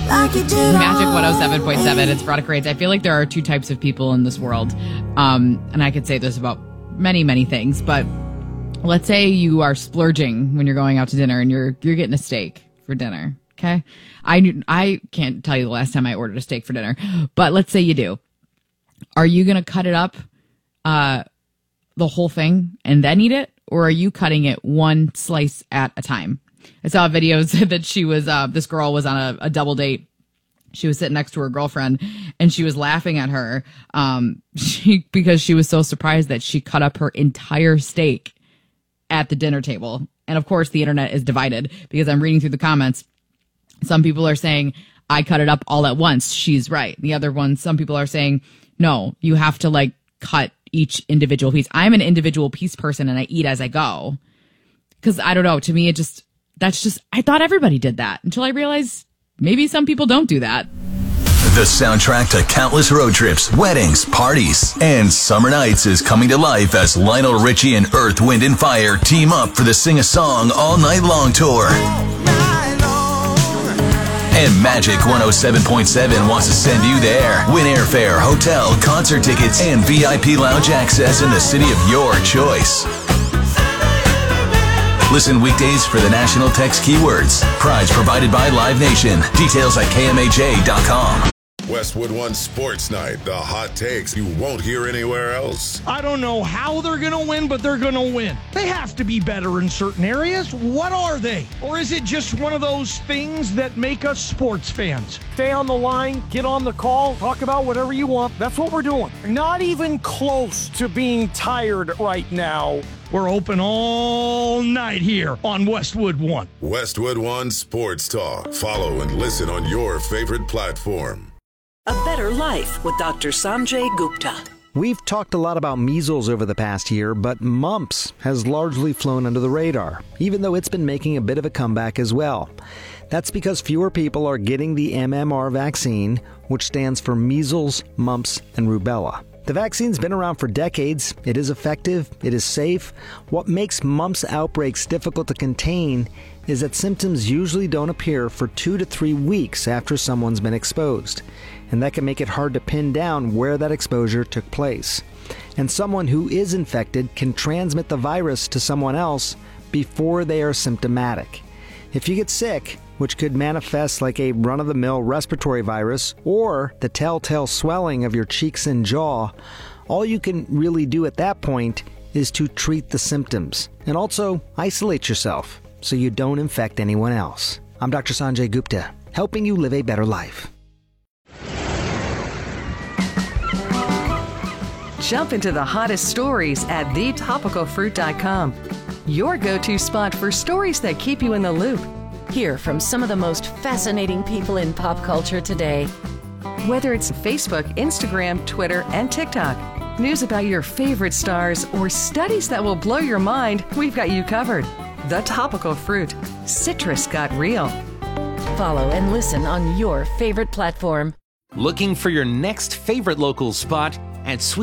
Magic 107.7. It's Product Rates. I feel like there are two types of people in this world. And I could say this about many, many things. But let's say you are splurging when you're going out to dinner and you're getting a steak for dinner. Okay. I can't tell you the last time I ordered a steak for dinner, but let's say you do. Are you going to cut it up, the whole thing and then eat it? Or are you cutting it one slice at a time? I saw videos that she was, this girl was on a double date. She was sitting next to her girlfriend and she was laughing at her, because she was so surprised that she cut up her entire steak at the dinner table. And of course the internet is divided because I'm reading through the comments. Some people are saying, I cut it up all at once. She's right. The other one, some people are saying, no, you have to like cut each individual piece. I'm an individual piece person and I eat as I go. Cause I don't know, to me, I thought everybody did that until I realized maybe some people don't do that. The soundtrack to countless road trips, weddings, parties, and summer nights is coming to life as Lionel Richie and Earth, Wind & Fire team up for the Sing a Song All Night Long tour. And Magic 107.7 wants to send you there. Win airfare, hotel, concert tickets, and VIP lounge access in the city of your choice. Listen weekdays for the national text keywords. Prize provided by Live Nation. Details at KMAJ.com. Westwood One Sports Night. The hot takes you won't hear anywhere else. I don't know how they're going to win, but they're going to win. They have to be better in certain areas. What are they? Or is it just one of those things that make us sports fans? Stay on the line, get on the call, talk about whatever you want. That's what we're doing. Not even close to being tired right now. We're open all night here on Westwood One. Westwood One Sports Talk. Follow and listen on your favorite platform. A Better Life with Dr. Sanjay Gupta. We've talked a lot about measles over the past year, but mumps has largely flown under the radar, even though it's been making a bit of a comeback as well. That's because fewer people are getting the MMR vaccine, which stands for measles, mumps, and rubella. The vaccine's been around for decades. It is effective. It is safe. What makes mumps outbreaks difficult to contain is that symptoms usually don't appear for 2 to 3 weeks after someone's been exposed. And that can make it hard to pin down where that exposure took place. And someone who is infected can transmit the virus to someone else before they are symptomatic. If you get sick, which could manifest like a run-of-the-mill respiratory virus or the telltale swelling of your cheeks and jaw, all you can really do at that point is to treat the symptoms and also isolate yourself so you don't infect anyone else. I'm Dr. Sanjay Gupta, helping you live a better life. Jump into the hottest stories at thetopicalfruit.com. Your go-to spot for stories that keep you in the loop. Hear from some of the most fascinating people in pop culture today. Whether it's Facebook, Instagram, Twitter, and TikTok, news about your favorite stars, or studies that will blow your mind, we've got you covered. The Topical Fruit. Citrus got real. Follow and listen on your favorite platform. Looking for your next favorite local spot? At Sweet